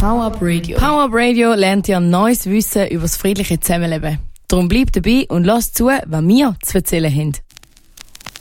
Power Up Radio. Power Up Radio lernt ihr neues Wissen über das friedliche Zusammenleben. Darum bleibt dabei und lasst zu, was wir zu erzählen haben.